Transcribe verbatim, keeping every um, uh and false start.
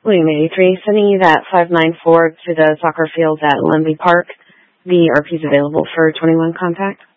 William eighty-three, sending you that five nine four to the soccer field at Lemby Park. The R P is available for twenty-one contact.